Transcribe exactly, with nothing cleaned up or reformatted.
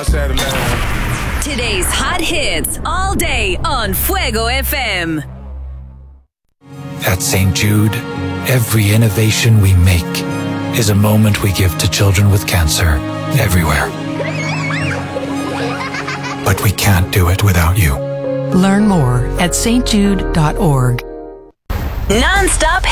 hacerle. Today's hot hits all day on Fuego F M. At Saint Jude, every innovation we make is a moment we give to children with cancer everywhere. But we can't do it without you. Learn more at s t jude dot org. Non-stop